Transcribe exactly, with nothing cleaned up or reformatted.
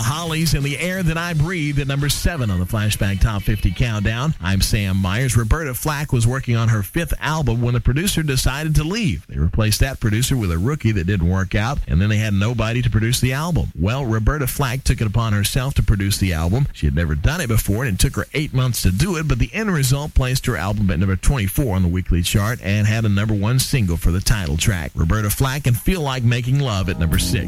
Hollies and The Air That I Breathe at number seven on the Flashback Top fifty Countdown. I'm Sam Myers. Roberta Flack was working on her fifth album when the producer decided to leave. They replaced that producer with a rookie that didn't work out, and then they had nobody to produce the album. Well, Roberta Flack took it upon herself to produce the album. She had never done it before, and it took her eight months to do it, but the end result placed her album at number twenty-four on the weekly chart and had a number one single for the title track. Roberta Flack and Feel Like Making Love at number six.